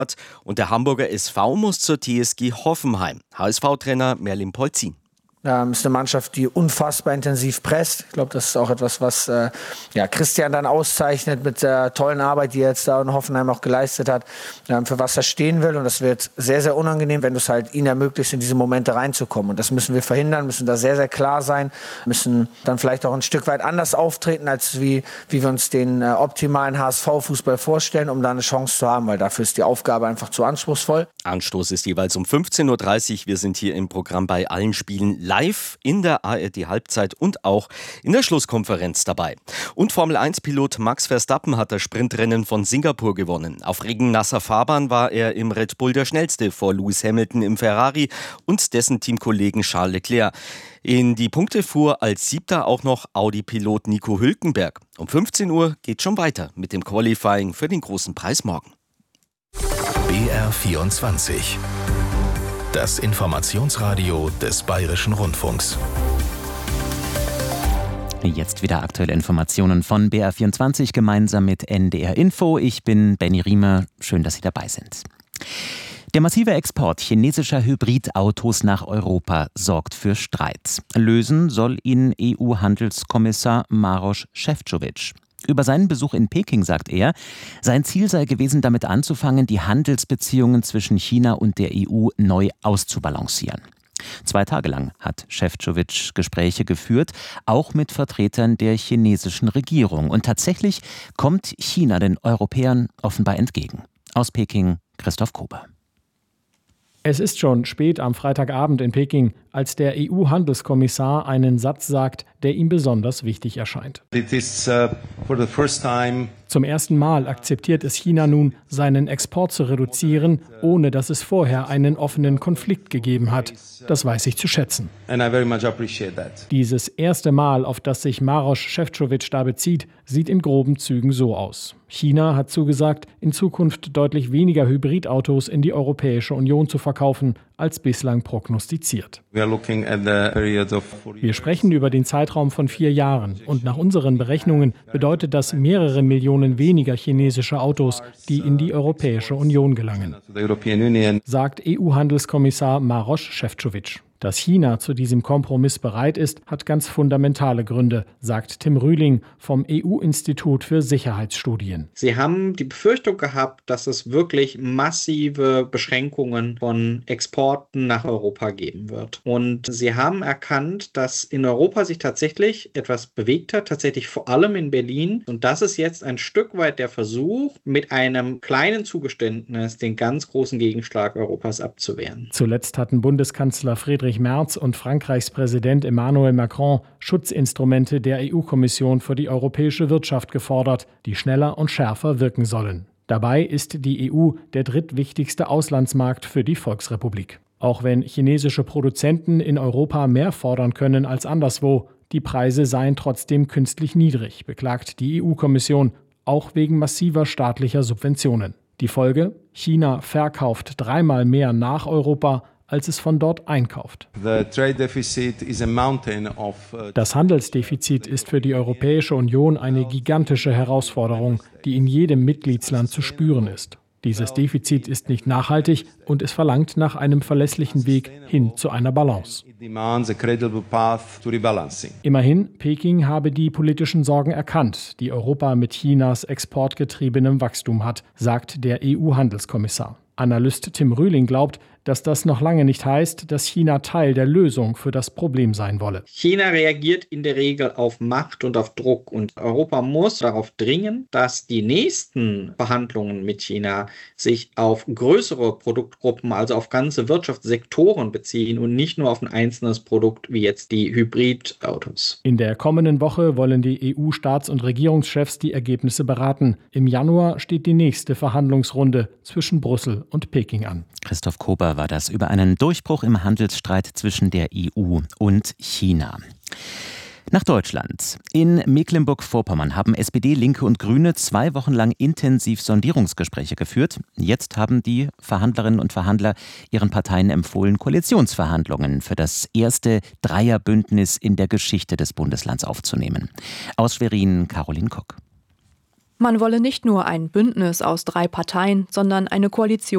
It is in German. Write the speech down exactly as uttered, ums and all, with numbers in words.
und der Hamburger S V muss zur T S G Hoffenheim. H S V-Trainer Merlin Polzin. Ja, ist eine Mannschaft, die unfassbar intensiv presst. Ich glaube, das ist auch etwas, was äh, ja, Christian dann auszeichnet mit der tollen Arbeit, die er jetzt da in Hoffenheim auch geleistet hat, ähm, für was er stehen will. Und das wird sehr, sehr unangenehm, wenn du es halt ihnen ermöglicht, in diese Momente reinzukommen. Und das müssen wir verhindern, müssen da sehr, sehr klar sein, müssen dann vielleicht auch ein Stück weit anders auftreten, als wie, wie wir uns den äh, optimalen H S V-Fußball vorstellen, um da eine Chance zu haben, weil dafür ist die Aufgabe einfach zu anspruchsvoll. Anstoß ist jeweils um fünfzehn Uhr dreißig. Wir sind hier im Programm bei allen Spielen live in der A R D-Halbzeit und auch in der Schlusskonferenz dabei. Und Formel eins Pilot Max Verstappen hat das Sprintrennen von Singapur gewonnen. Auf regennasser Fahrbahn war er im Red Bull der Schnellste vor Lewis Hamilton im Ferrari und dessen Teamkollegen Charles Leclerc. In die Punkte fuhr als Siebter auch noch Audi-Pilot Nico Hülkenberg. Um fünfzehn Uhr geht schon weiter mit dem Qualifying für den großen Preis morgen. B R vierundzwanzig. Das Informationsradio des Bayerischen Rundfunks. Jetzt wieder aktuelle Informationen von B R vierundzwanzig gemeinsam mit N D R Info. Ich bin Benny Riemer. Schön, dass Sie dabei sind. Der massive Export chinesischer Hybridautos nach Europa sorgt für Streit. Lösen soll ihn E U-Handelskommissar Maroš Šefčovič. Über seinen Besuch in Peking sagt er, sein Ziel sei gewesen, damit anzufangen, die Handelsbeziehungen zwischen China und der E U neu auszubalancieren. Zwei Tage lang hat Šefčovič Gespräche geführt, auch mit Vertretern der chinesischen Regierung. Und tatsächlich kommt China den Europäern offenbar entgegen. Aus Peking Christoph Kober. Es ist schon spät am Freitagabend in Peking, als der E U-Handelskommissar einen Satz sagt, der ihm besonders wichtig erscheint. It is, uh, for the first time Zum ersten Mal akzeptiert es China nun, seinen Export zu reduzieren, ohne dass es vorher einen offenen Konflikt gegeben hat. Das weiß ich zu schätzen. and I very much appreciate that. Dieses erste Mal, auf das sich Maroš Šefčovič da bezieht, sieht in groben Zügen so aus. China hat zugesagt, in Zukunft deutlich weniger Hybridautos in die Europäische Union zu verkaufen, als bislang prognostiziert. We are looking at the period of four Wir sprechen über den Zeitraum von vier Jahren und nach unseren Berechnungen bedeutet das mehrere Millionen weniger chinesische Autos, die in die Europäische Union gelangen, to the European Union. sagt E U-Handelskommissar Maroš Šefčovič. Dass China zu diesem Kompromiss bereit ist, hat ganz fundamentale Gründe, sagt Tim Rühling vom E U-Institut für Sicherheitsstudien. Sie haben die Befürchtung gehabt, dass es wirklich massive Beschränkungen von Exporten nach Europa geben wird. Und sie haben erkannt, dass in Europa sich tatsächlich etwas bewegt hat, tatsächlich vor allem in Berlin. Und das ist jetzt ein Stück weit der Versuch, mit einem kleinen Zugeständnis den ganz großen Gegenschlag Europas abzuwehren. Zuletzt hatten Bundeskanzler Friedrich Merz und Frankreichs Präsident Emmanuel Macron Schutzinstrumente der E U-Kommission für die europäische Wirtschaft gefordert, die schneller und schärfer wirken sollen. Dabei ist die E U der drittwichtigste Auslandsmarkt für die Volksrepublik. Auch wenn chinesische Produzenten in Europa mehr fordern können als anderswo, die Preise seien trotzdem künstlich niedrig, beklagt die E U-Kommission, auch wegen massiver staatlicher Subventionen. Die Folge? China verkauft dreimal mehr nach Europa, als es von dort einkauft. The trade deficit is a mountain of, uh, Das Handelsdefizit ist für die Europäische Union eine gigantische Herausforderung, die in jedem Mitgliedsland zu spüren ist. Dieses Defizit ist nicht nachhaltig und es verlangt nach einem verlässlichen Weg hin zu einer Balance. it demands a credible path to rebalancing. Immerhin, Peking habe die politischen Sorgen erkannt, die Europa mit Chinas exportgetriebenem Wachstum hat, sagt der E U-Handelskommissar. Analyst Tim Rühling glaubt, dass das noch lange nicht heißt, dass China Teil der Lösung für das Problem sein wolle. China reagiert in der Regel auf Macht und auf Druck und Europa muss darauf dringen, dass die nächsten Verhandlungen mit China sich auf größere Produktgruppen, also auf ganze Wirtschaftssektoren beziehen und nicht nur auf ein einzelnes Produkt wie jetzt die Hybridautos. In der kommenden Woche wollen die E U-Staats- und Regierungschefs die Ergebnisse beraten. Im Januar steht die nächste Verhandlungsrunde zwischen Brüssel und Peking an. Christoph Kober war das über einen Durchbruch im Handelsstreit zwischen der E U und China. Nach Deutschland. In Mecklenburg-Vorpommern haben S P D, Linke und Grüne zwei Wochen lang intensiv Sondierungsgespräche geführt. Jetzt haben die Verhandlerinnen und Verhandler ihren Parteien empfohlen, Koalitionsverhandlungen für das erste Dreierbündnis in der Geschichte des Bundeslands aufzunehmen. Aus Schwerin, Caroline Kock. Man wolle nicht nur ein Bündnis aus drei Parteien, sondern eine Koalition